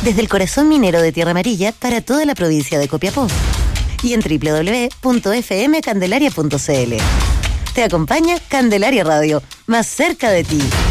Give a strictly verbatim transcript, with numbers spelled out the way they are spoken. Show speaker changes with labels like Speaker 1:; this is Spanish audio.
Speaker 1: desde el corazón minero de Tierra Amarilla para toda la provincia de Copiapó. Y en doble u doble u doble u punto f m candelaria punto c l. Te acompaña Candelaria Radio, más cerca de ti.